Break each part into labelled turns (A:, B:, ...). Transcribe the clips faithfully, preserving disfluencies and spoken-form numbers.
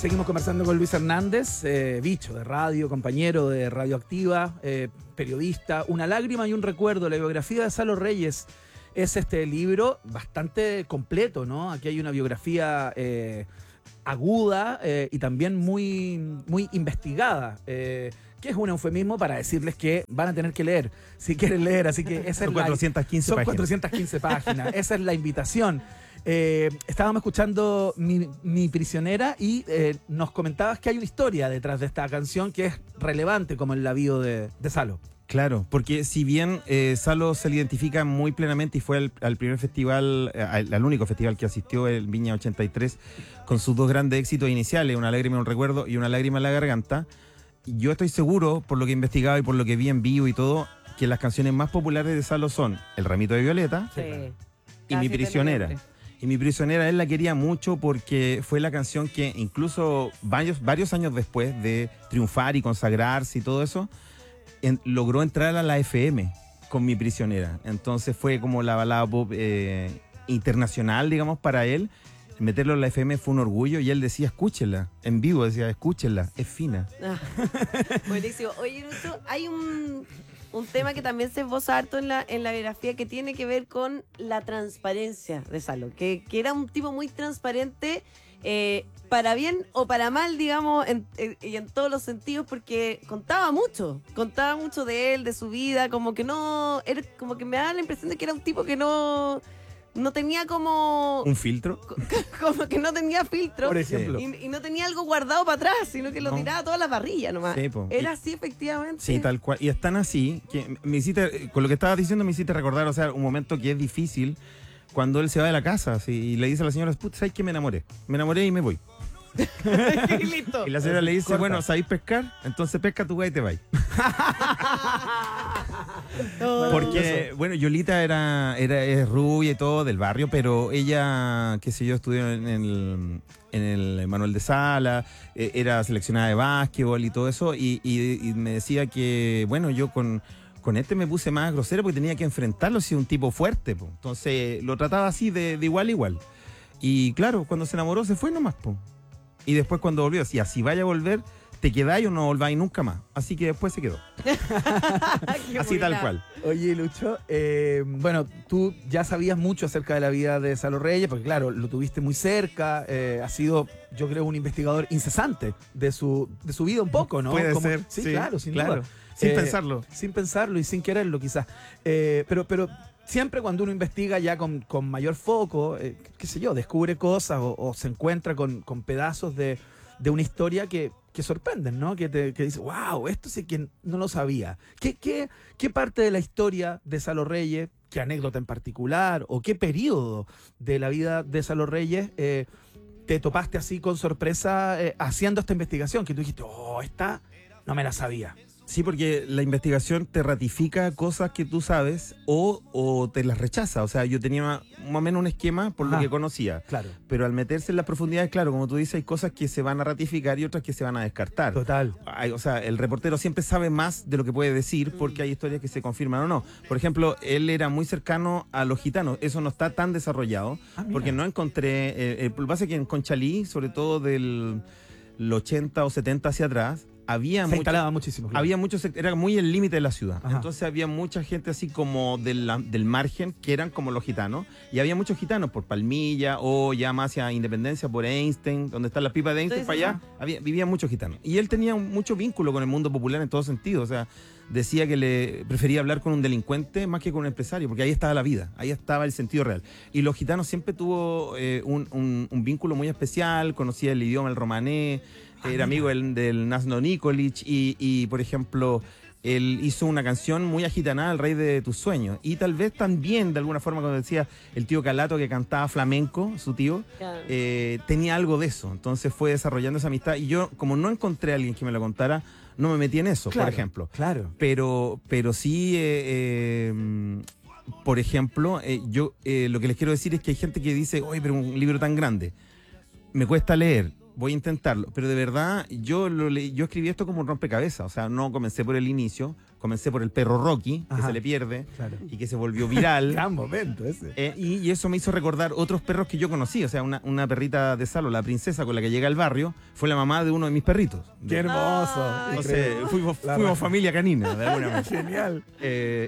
A: Seguimos conversando con Luis Hernández, eh, bicho de radio, compañero de Radioactiva, eh, periodista. Una lágrima y un recuerdo, la biografía de Salo Reyes. Es este libro bastante completo, ¿no? Aquí hay una biografía eh, aguda eh, y también muy, muy investigada, eh, que es un eufemismo para decirles que van a tener que leer, si quieren leer. Así que esa
B: son
A: es
B: cuatrocientas quince
A: la, son
B: páginas.
A: cuatrocientas quince páginas. Esa es la invitación. Eh, estábamos escuchando mi, mi prisionera y eh, nos comentabas que hay una historia detrás de esta canción que es relevante como en la bio de, de Salo.
B: Claro, porque si bien eh, Salo se le identifica muy plenamente y fue al, al primer festival, eh, al, al único festival que asistió, el Viña ochenta y tres, con sus dos grandes éxitos iniciales, Una lágrima en un recuerdo y Una lágrima en la garganta, yo estoy seguro, por lo que he investigado y por lo que vi en vivo y todo, que las canciones más populares de Salo son El ramito de violeta
C: Sí.
B: y Mi prisionera. Y Mi prisionera él la quería mucho porque fue la canción que incluso varios, varios años después de triunfar y consagrarse y todo eso, en, logró entrar a la F M con Mi prisionera. Entonces fue como la balada pop eh, internacional, digamos, para él. Meterlo en la F M fue un orgullo y él decía, escúchenla, en vivo decía, escúchenla, es fina.
C: Ah, buenísimo. Oye, Lucho, hay un, un tema que también se esboza harto en la, en la biografía que tiene que ver con la transparencia de Salo, que, que era un tipo muy transparente, eh, para bien o para mal, digamos, en, en, y en todos los sentidos, porque contaba mucho, contaba mucho de él, de su vida, como que no, era, como que me daba la impresión de que era un tipo que no... No tenía como...
B: ¿Un filtro?
C: Como que no tenía filtro.
A: Por ejemplo.
C: Y, y no tenía algo guardado para atrás, sino que lo
B: No.
C: tiraba toda la parrilla nomás.
B: Sí, po.
C: Era
B: Y-
C: así, efectivamente.
B: Sí, tal cual. Y es tan así que me hiciste, con lo que estabas diciendo me hiciste recordar, o sea, un momento que es difícil cuando él se va de la casa así, y le dice a la señora, "Put, ¿sabes qué? Me enamoré. Me enamoré y me voy."
C: Y listo.
B: Y la señora le dice,
A: Corta.
B: bueno, ¿sabéis pescar? Entonces pesca tu güey y te vais.
C: Oh.
B: Porque, bueno, Yolita era, era es rubia y todo del barrio, pero ella, qué sé yo, estudió en el, en el Manuel de Sala, eh, era seleccionada de básquetbol y todo eso, y, y- y me decía que, bueno, yo con, con este me puse más grosero porque tenía que enfrentarlo, si un tipo fuerte, po. Entonces lo trataba así de, de igual a igual. Y claro, cuando se enamoró se fue nomás, po. Y después cuando volvió, si así vaya a volver, te quedáis o no volváis nunca más. Así que después se quedó.
C: Qué
B: Así tal
C: buena.
B: cual.
A: Oye, Lucho, eh, bueno, tú ya sabías mucho acerca de la vida de Salo Reyes, porque claro, lo tuviste muy cerca, eh, has sido, yo creo, un investigador incesante de su, de su vida un poco, ¿no?
B: Puede
A: Como-
B: ser.
A: Sí, claro, sin
B: claro.
A: duda.
B: Sin
A: Eh,
B: pensarlo.
A: Sin pensarlo y sin quererlo, quizás. Eh, pero, pero siempre cuando uno investiga ya con, con mayor foco, eh, qué sé yo, descubre cosas o, o se encuentra con, con pedazos de, de una historia que, que sorprenden, ¿no? Que te que dice, wow, esto sí que no lo sabía. ¿Qué, qué, qué parte de la historia de Salo Reyes, qué anécdota en particular, o qué periodo de la vida de Salo Reyes eh, te topaste así con sorpresa eh, haciendo esta investigación? Que tú dijiste, oh, esta no me la sabía.
B: Sí, porque la investigación te ratifica cosas que tú sabes o, o te las rechaza. O sea, yo tenía más o menos un esquema por lo
A: Ajá.
B: que conocía.
A: Claro.
B: Pero al meterse en las profundidades, claro, como tú dices, hay cosas que se van a ratificar y otras que se van a descartar.
A: Total.
B: Hay- o sea, el reportero siempre sabe más de lo que puede decir porque hay historias que se confirman o no. Por ejemplo, él era muy cercano a los gitanos. Eso no está tan desarrollado
A: Ah, mira.
B: porque no encontré... Eh, el pasa que en Conchalí, sobre todo del el ochenta o setenta hacia atrás, había
A: Se
B: mucho-
A: instalaba muchísimo. claro.
B: había muchos sect- era muy el límite de la ciudad.
A: Ajá.
B: Entonces había mucha gente así como del, del margen que eran como los gitanos. Y había muchos gitanos por Palmilla o ya más hacia Independencia por Einstein, donde está la pipa de Einstein,
C: Sí,
B: para
C: sí,
B: allá. Había, vivían muchos gitanos. Y él tenía un- mucho vínculo con el mundo popular en todo sentido. O sea, decía que le prefería hablar con un delincuente más que con un empresario, porque ahí estaba la vida, ahí estaba el sentido real. Y los gitanos siempre tuvo eh, un, un- un vínculo muy especial, conocía el idioma, el romané, era amigo del, del Nasno Nikolic y, y, por ejemplo, él hizo una canción muy agitanada, El Rey de tus Sueños. Y tal vez también, de alguna forma, cuando decía el tío Calato que cantaba flamenco, su tío,
C: Claro.
B: eh, tenía algo de eso. Entonces fue desarrollando esa amistad. Y yo, como no encontré a alguien que me lo contara, no me metí en eso,
A: Claro,
B: por ejemplo.
A: Claro.
B: Pero, pero sí, eh, eh, por ejemplo, eh, yo eh, lo que les quiero decir es que hay gente que dice, oye, pero un libro tan grande, me cuesta leer, voy a intentarlo. Pero de verdad, yo, lo leí- yo escribí esto como un rompecabezas, o sea, no comencé por el inicio, Comencé por el perro Rocky,
A: Ajá.
B: que se le pierde,
A: Claro.
B: y que se volvió viral.
A: Gran momento ese.
B: Eh, y, y eso me hizo recordar otros perros que yo conocí. O sea, una, una perrita de Salo, la princesa con la que llega al barrio, fue la mamá de uno de mis perritos.
A: Qué hermoso.
C: Ay,
B: Entonces,
A: Increíble.
B: fuimos,
A: La
B: fuimos
A: raja.
B: familia canina, de alguna manera.
A: Genial.
B: Eh,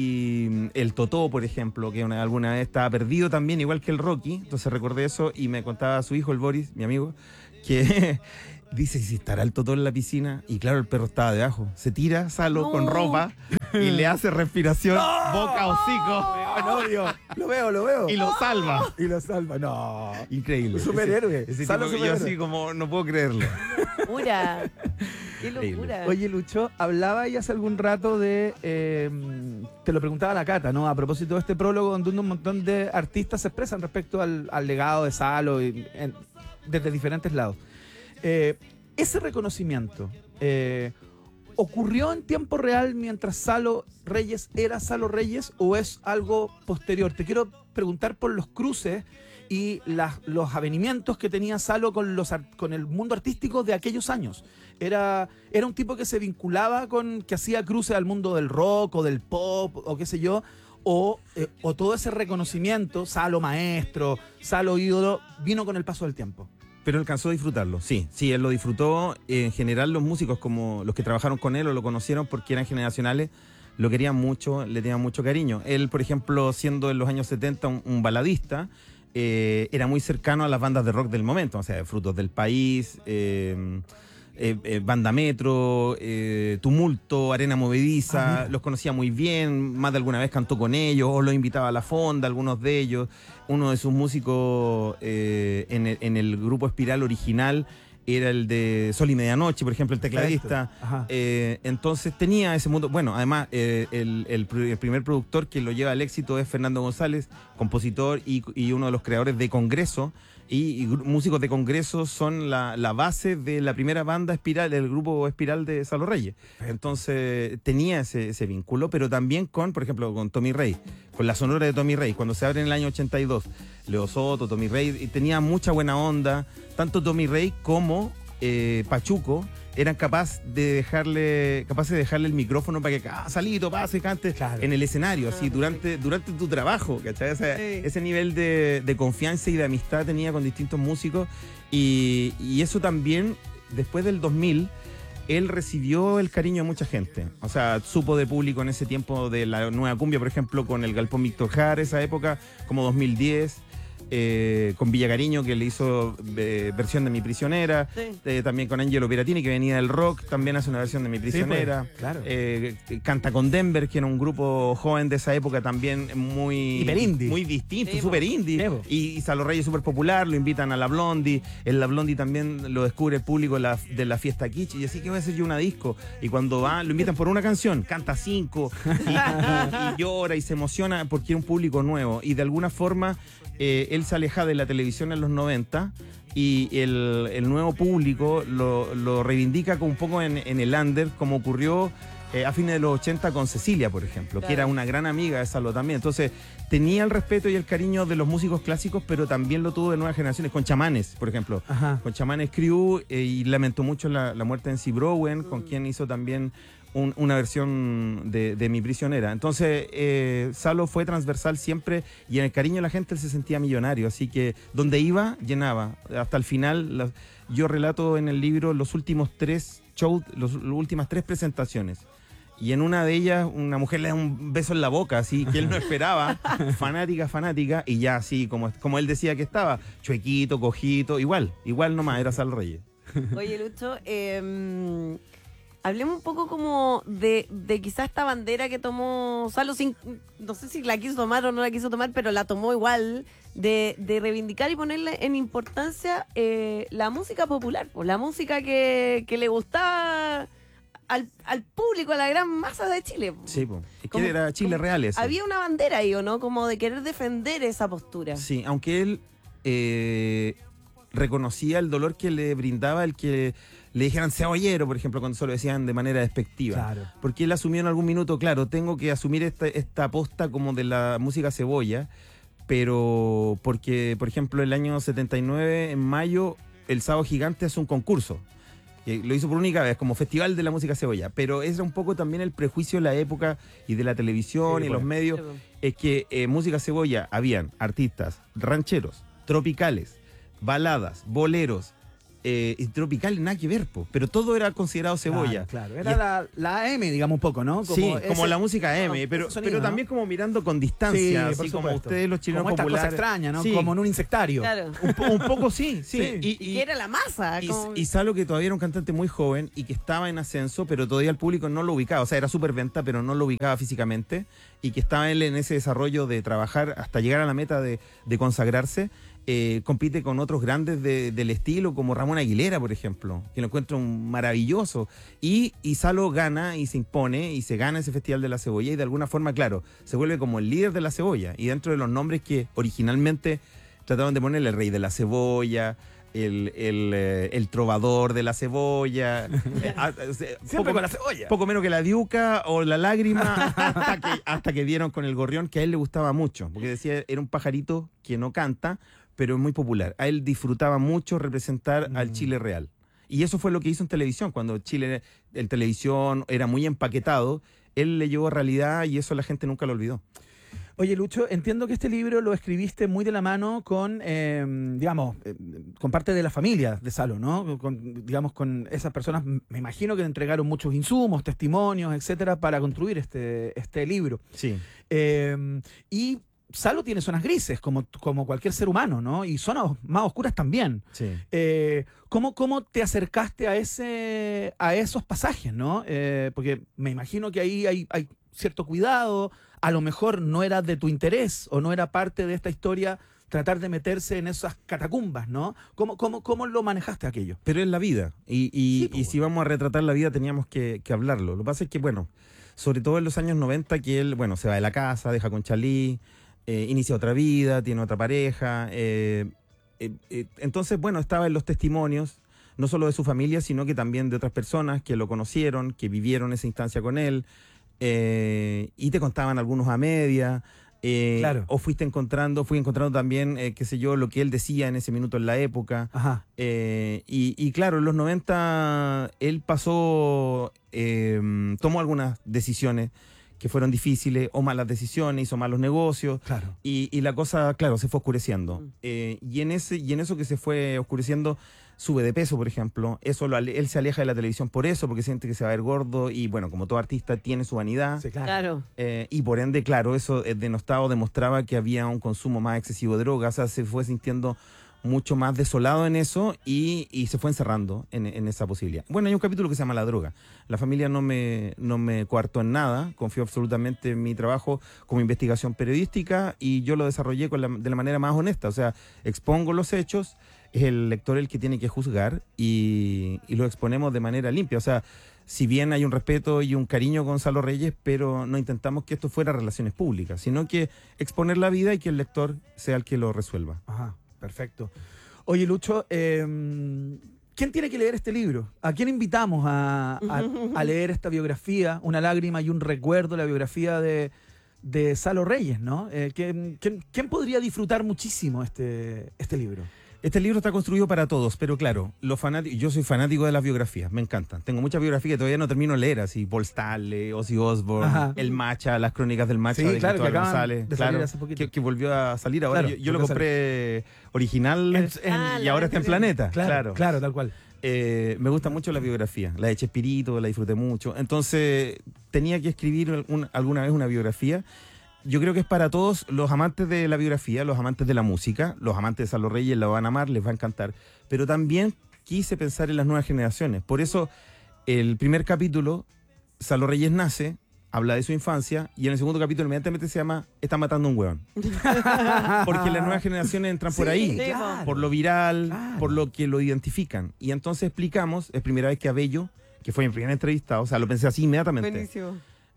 B: y el Totó, por ejemplo, que una- alguna vez estaba perdido también, igual que el Rocky. Entonces recordé eso y me contaba su hijo, el Boris, mi amigo, que dice, ¿y si estará el Totó en la piscina? Y claro, el perro estaba debajo. Se tira, Salo,
C: No.
B: con ropa y le hace respiración boca hocico
A: No, obvio. Lo veo, lo veo.
B: y lo salva.
A: Y lo salva. No.
B: Increíble.
A: Un superhéroe.
B: Ese, ese
A: Salo
B: tipo que yo
A: superhéroe.
B: así como no puedo creerlo.
C: Locura. Qué
B: Increíble.
C: locura.
A: Oye, Lucho, hablaba ya hace algún rato de. eh, te lo preguntaba la Cata, ¿no? A propósito de este prólogo, donde un montón de artistas se expresan respecto al, al legado de Salo y, en- desde diferentes lados. Eh, ese reconocimiento. eh, ¿Ocurrió en tiempo real mientras Salo Reyes era Salo Reyes o es algo posterior? Te quiero preguntar por los cruces y las- los avenimientos que tenía Salo con, los, ar- con el mundo artístico de aquellos años. Era, era un tipo que se vinculaba con, que hacía cruces al mundo del rock o del pop o qué sé yo, o, eh, o todo ese reconocimiento, Salo maestro, Salo ídolo, vino con el paso del tiempo.
B: Pero alcanzó a disfrutarlo, sí, sí, él lo disfrutó. En general los músicos, como los que trabajaron con él o lo conocieron porque eran generacionales, lo querían mucho, le tenían mucho cariño. Él, por ejemplo, siendo en los años setenta un, un baladista, eh, era muy cercano a las bandas de rock del momento, o sea, Frutos del País, eh, eh, eh, Banda Metro, eh, Tumulto, Arena Movediza,
A: Ah, mira.
B: los conocía muy bien, más de alguna vez cantó con ellos, o los invitaba a la fonda, algunos de ellos. Uno de sus músicos eh, en, el, en el grupo Espiral original era el de Sol y Medianoche, por ejemplo, el tecladista.
A: Ajá.
B: Eh, entonces tenía ese mundo. Bueno, además, eh, el, el pr- el primer productor que lo lleva al éxito es Fernando González, compositor y, y uno de los creadores de Congreso. Y, y gru- músicos de Congreso son la, la base de la primera banda Espiral, del grupo Espiral de Salo Reyes. Entonces tenía ese, ese vínculo, pero también con, por ejemplo, con Tommy Rey, con la sonora de Tommy Rey. Cuando se abre en el año ochenta y dos, Leo Soto, Tommy Rey, y tenía mucha buena onda. Tanto Tommy Rey como eh, Pachuco eran capaz de dejarle, capaces de dejarle el micrófono para que, ah, Salito, pase, cante
A: Claro.
B: en el escenario, así,
C: Ah,
B: durante, durante tu trabajo, ¿cachai? O sea,
C: Sí.
B: ese nivel de, de confianza y de amistad tenía con distintos músicos y, y eso también, después del dos mil, él recibió el cariño de mucha gente. O sea, supo de público en ese tiempo de la Nueva Cumbia, por ejemplo, con el Galpón Víctor Jara, esa época, como dos mil diez. Eh, con Villa Cariño, que le hizo eh, versión de Mi Prisionera,
C: Sí.
B: eh, también con Angelo Piratini, que venía del rock, también hace una versión de Mi Prisionera.
A: pues, claro.
B: Eh, canta con Denver, que era un grupo joven de esa época también muy...
A: Hiper indie.
B: Muy distinto,
C: Sí,
B: súper
A: Sí,
B: indie.
A: po.
B: Y, y Salo Reyes súper popular, lo invitan a la Blondie. En la Blondie también lo descubre el público de la, de la fiesta Kitsch. Y así que voy a hacer yo una disco. Y cuando va, lo invitan por una canción, canta cinco. Y, y- y llora y se emociona porque era un público nuevo. Y de alguna forma, eh, él se aleja de la televisión en los noventa. Y el, el nuevo público lo, lo reivindica como un poco en, en el under, como ocurrió eh, a fines de los ochenta con Cecilia, por ejemplo, que
C: Claro.
B: era una gran amiga de Salo también. Entonces, tenía el respeto y el cariño de los músicos clásicos, pero también lo tuvo de nuevas generaciones, con Chamanes, por ejemplo.
A: Ajá.
B: Con Chamanes Crew, eh, y lamentó mucho la, la muerte de Nancy Browen, con quien hizo también un- una versión de, de Mi Prisionera. Entonces, eh, Salo fue transversal siempre y en el cariño de la gente él se sentía millonario. Así que donde iba, llenaba. Hasta el final, la- yo relato en el libro los últimos tres shows, los- las últimas tres presentaciones. Y en una de ellas, una mujer le da un beso en la boca, así que él no esperaba, fanática, fanática, y ya así, como, como él decía que estaba, chuequito, cojito, igual, igual nomás, era Salo Reyes.
C: Oye, Lucho, eh, hablemos un poco como de, de quizás esta bandera que tomó Salo, sin, no sé si la quiso tomar o no la quiso tomar, pero la tomó igual, de, de reivindicar y ponerle en importancia eh, la música popular, pues, la música que, que le gustaba al, al público, a la gran masa de Chile. pues.
B: Sí, po. Es que
C: Como-
B: era Chile
C: como-
B: real ese.
C: Había una bandera ahí, ¿o no? Como de querer defender esa postura.
B: Sí, aunque él eh, reconocía el dolor que le brindaba el que le dijeran cebollero, por ejemplo, cuando se lo decían de manera despectiva.
A: Claro.
B: Porque él asumió en algún minuto, claro, tengo que asumir esta, esta aposta como de la música cebolla, pero porque, por ejemplo, el año setenta y nueve, en mayo, el Sábado Gigante hace un concurso que lo hizo por única vez, como Festival de la Música Cebolla, pero es un poco también el prejuicio de la época y de la televisión
A: Sí,
B: y
A: bueno.
B: los medios,
C: Sí, bueno.
B: es que eh, Música Cebolla habían artistas rancheros, tropicales, baladas, boleros, eh, y tropicales nada que ver, po, pero todo era considerado cebolla.
A: Claro, claro.
B: Y
A: Era
B: es-
A: la, la A M, digamos un poco, ¿no?
B: sí, como
A: ese-
B: la música M,
A: ese
B: pero,
A: sonido,
B: pero
A: ¿no?
B: también como mirando con distancia,
A: Sí,
B: así
A: por
B: como
A: supuesto.
B: ustedes los chilenos
A: Como esta cosa
B: populares.
A: extraña, ¿no?
B: Sí,
A: Como en un insectario.
C: Claro.
B: un, po- un poco sí, sí.
A: Sí.
B: Y,
C: Y que era la masa.
B: y,
C: como-
B: y Salo, que todavía era un cantante muy joven y que estaba en ascenso, pero todavía el público no lo ubicaba. O sea, era súper venta, pero no lo ubicaba físicamente. Y que estaba él en ese desarrollo de trabajar hasta llegar a la meta de, de consagrarse. Eh, compite con otros grandes de- del estilo, como Ramón Aguilera, por ejemplo, que lo encuentro un maravilloso. Y, y Salo gana y se impone y se gana ese Festival de la Cebolla y de alguna forma, claro, se vuelve como el líder de la cebolla. Y dentro de los nombres que originalmente trataron de ponerle el rey de la cebolla, el, el, eh, el trovador de la cebolla, eh, a- o sea,
A: Siempre
B: poco,
A: con la cebolla.
B: poco menos que la diuca o la lágrima, hasta que, hasta que dieron con el gorrión, que a él le gustaba mucho, porque decía era un pajarito que no canta, pero es muy popular. A él disfrutaba mucho representar
A: Mm.
B: al Chile real. Y eso fue lo que hizo en televisión, cuando Chile en televisión era muy empaquetado, él le llevó realidad y eso la gente nunca lo olvidó.
A: Oye, Lucho, entiendo que este libro lo escribiste muy de la mano con, eh, digamos, eh, con parte de la familia de Salo, ¿no? Con, digamos, con esas personas, me imagino que te entregaron muchos insumos, testimonios, etcétera, para construir este, este libro.
B: Sí.
A: Eh, y Salo tiene zonas grises, como, como cualquier ser humano, ¿no? Y zonas más oscuras también.
B: Sí.
A: Eh, ¿cómo, ¿Cómo te acercaste a ese a esos pasajes, no? Eh, porque me imagino que ahí hay, hay cierto cuidado, a lo mejor no era de tu interés o no era parte de esta historia tratar de meterse en esas catacumbas, ¿no? ¿Cómo, cómo, cómo lo manejaste aquello?
B: Pero es la vida. Y, y-
A: Sí, pues,
B: y si vamos a retratar la vida teníamos que, que hablarlo. Lo que pasa es que, bueno, sobre todo en los años noventa, que él, bueno, se va de la casa, deja con Chalí, eh, inicia otra vida, tiene otra pareja. eh, eh, eh, entonces, bueno, estaba en los testimonios, no solo de su familia, sino que también de otras personas que lo conocieron, que vivieron esa instancia con él, eh, y te contaban algunos a media. eh,
A: Claro.
B: O fuiste encontrando, fui encontrando también, eh, qué sé yo, lo que él decía en ese minuto en la época.
A: Ajá.
B: Eh, y, y claro, en los noventa él pasó, eh, tomó algunas decisiones que fueron difíciles, o malas decisiones, hizo malos negocios,
A: Claro.
B: y, y la cosa, claro, se fue oscureciendo.
C: Mm.
B: Eh, y, en ese, y en eso que se fue oscureciendo, sube de peso, por ejemplo. Eso lo ale- él se aleja de la televisión por eso, porque siente que se va a ver gordo, y bueno, como todo artista tiene su vanidad.
A: Sí, claro.
C: Claro.
B: Eh, y por ende, claro, eso eh, denostado demostraba que había un consumo más excesivo de drogas, o sea, se fue sintiendo mucho más desolado en eso y, y se fue encerrando en, en esa posibilidad. Bueno, hay un capítulo que se llama La droga. La familia no me, no me coartó en nada, confió absolutamente en mi trabajo como investigación periodística y yo lo desarrollé con la- de la manera más honesta, o sea, expongo los hechos, es el lector el que tiene que juzgar y, y lo exponemos de manera limpia, o sea, si bien hay un respeto y un cariño con Gonzalo Reyes, pero no intentamos que esto fuera relaciones públicas, sino que exponer la vida y que el lector sea el que lo resuelva.
A: Ajá, perfecto. Oye, Lucho, eh, ¿quién tiene que leer este libro? ¿A quién invitamos a, a- a leer esta biografía, Una lágrima y un recuerdo, la biografía de, de Salo Reyes, ¿no? Eh, ¿quién, quién- quién podría disfrutar muchísimo este, este libro?
B: Este libro está construido para todos, pero claro, los fanáticos, yo soy fanático de las biografías, me encantan. Tengo muchas biografías que todavía no termino de leer, así Paul Stanley, Ozzy Osbourne,
A: Ajá.
B: El Macha, las crónicas del Macha
A: Sí,
B: de
A: claro, que
B: Cristóbal
A: acaban
B: González,
A: de salir
B: claro,
A: hace poquito.
B: que, que volvió a salir ahora.
A: Claro,
B: yo yo lo
A: volvió a
B: compré original
A: En-
B: en-
A: en-
C: Ah,
B: y
C: la
B: ahora está en
C: versión.
B: Planeta,
A: Claro,
B: claro.
A: claro, tal cual.
B: Eh, me gusta mucho la biografía, la de Chespirito, la disfruté mucho. Entonces, tenía que escribir un- alguna vez una biografía. Yo creo que es para todos los amantes de la biografía, los amantes de la música, los amantes de Salo Reyes la van a amar, les va a encantar. Pero también quise pensar en las nuevas generaciones. Por eso, el primer capítulo, Salo Reyes nace, habla de su infancia, y en el segundo capítulo inmediatamente se llama Está matando a un hueón. Porque las nuevas generaciones entran por
A: Sí,
B: ahí.
A: claro.
B: Por lo viral,
A: Claro.
B: por lo que lo identifican. Y entonces explicamos, es primera vez que Abello, que fue mi primer entrevistado, o sea, lo pensé así inmediatamente.
C: Buenísimo.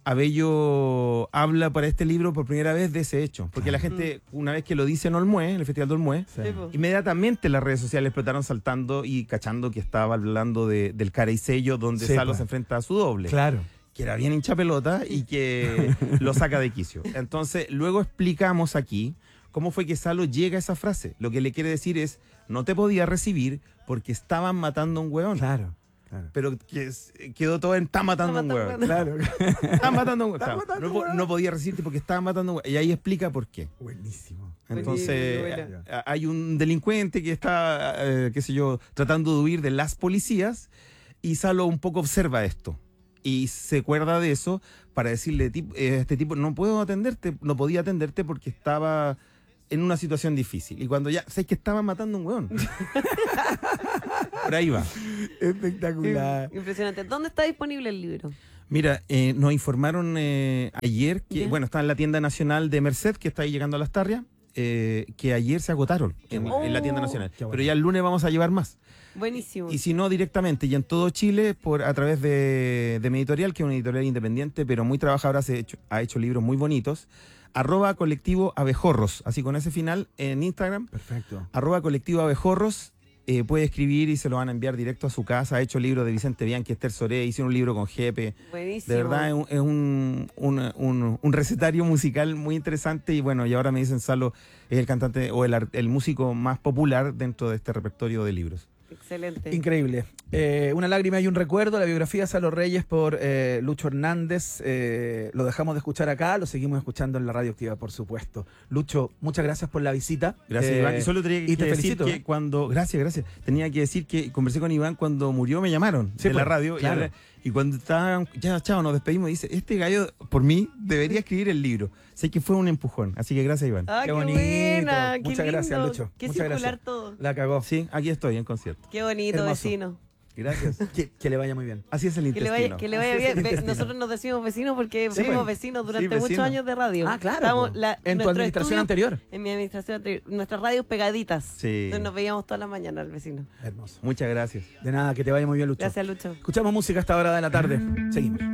B: Abello habla para este libro por primera vez de ese hecho. Porque la gente, una vez que lo dice en Olmué, en el Festival de Olmué,
A: Sí.
C: Sí, po.
B: inmediatamente las redes sociales explotaron saltando y cachando que estaba hablando de, del cara y sello donde
A: Sí,
B: Salo
A: pues.
B: se enfrenta a su doble.
A: Claro.
B: Que era bien hincha pelota y que lo saca de quicio. Entonces, luego explicamos aquí cómo fue que Salo llega a esa frase. Lo que le quiere decir es, no te podía recibir porque estaban matando a un hueón.
A: Claro. Claro.
B: pero que es- quedó todo en está matando a un
C: Está
B: hueón.
C: matando
A: Claro.
B: Está matando a un hueón.
A: Está
B: Claro.
A: matando
B: No,
A: un
B: po-
A: hueón.
B: no podía resistir porque estaba matando a un hueón. Y ahí explica por qué.
A: Buenísimo.
B: Entonces,
C: Buenísimo,
B: a- a- hay un delincuente que está, eh, qué sé yo, tratando de huir de las policías y Salo un poco observa esto y se acuerda de eso para decirle, "Tip- eh, este tipo, no puedo atenderte, no podía atenderte porque estaba en una situación difícil. Y cuando ya, sé que estaba matando a un hueón. Por ahí va.
A: Espectacular.
C: Impresionante. ¿Dónde está disponible el libro?
B: Mira, eh, nos informaron eh, ayer que,
C: ¿Ya?
B: bueno, está en la tienda nacional de Merced, que está ahí llegando a Las Tarrias, eh, que ayer se agotaron en,
C: bueno.
B: en la tienda nacional.
A: Qué bueno.
B: Pero ya el lunes vamos a llevar más.
C: Buenísimo.
B: Y si no, directamente, y en todo Chile, por a través de, de mi editorial, que es una editorial independiente, pero muy trabajadora, se ha hecho, ha hecho libros muy bonitos. Arroba colectivo abejorros, así con ese final en Instagram.
A: Perfecto.
B: Arroba colectivo abejorros. Eh, puede escribir y se lo van a enviar directo a su casa. Ha hecho libros de Vicente Bianchi, Esther Soré, hicieron un libro con Jepe.
C: Buenísimo.
B: De verdad es un, es un, un- un- un recetario musical muy interesante y bueno, y ahora me dicen Salo es el cantante o el, ar- el músico más popular dentro de este repertorio de libros.
C: Excelente.
A: Increíble. Eh, una lágrima y un recuerdo, la biografía de Salo Reyes por eh, Lucho Hernández. Eh, lo dejamos de escuchar acá, lo seguimos escuchando en la Radio Activa, por supuesto. Lucho, muchas gracias por la visita.
B: Gracias,
A: Eh,
B: Iván. Y solo tenía
A: y
B: que
A: te
B: decir
A: felicito,
B: que
A: ¿eh?
B: cuando. Gracias, gracias. Tenía que decir que conversé con Iván cuando murió, me llamaron
A: Sí,
B: de la
A: pues,
B: radio. y
A: claro.
B: ahora- Y, cuando estaban. Ya, chao, nos despedimos. Dice: Este gallo, por mí, debería escribir el libro. Sé que fue un empujón. Así que gracias, Iván.
C: Ah,
A: Qué
C: qué,
A: bonito.
C: buena. Qué
A: Muchas gracias,
C: lindo.
A: Lucho.
C: Qué
A: Muchas
C: circular
A: gracias.
C: todo.
A: La cagó.
B: Sí, aquí estoy en concierto.
C: Qué bonito,
A: Hermoso.
C: vecino.
B: Gracias.
A: Que, que le vaya muy bien.
B: Así es el
C: Que le
B: intestino.
C: vaya, que le vaya
A: Así es el
C: bien. Ve-
A: intestino.
C: Nosotros nos decimos vecinos porque
A: Sí,
C: fuimos
A: pues.
C: vecinos durante
B: Sí,
C: muchos
B: vecino.
C: años de radio.
A: Ah, claro.
C: Estábamos-
A: po.
C: la-
A: en tu
C: nuestro
A: administración
C: estudio-
A: anterior.
C: En mi administración anterior. Nuestras radios pegaditas.
B: Sí.
C: Entonces nos veíamos toda la mañana al vecino.
A: Hermoso.
B: Muchas gracias.
A: De nada, que te vaya muy bien, Lucho.
C: Gracias, Lucho.
A: Escuchamos música a esta hora de la tarde. Seguimos.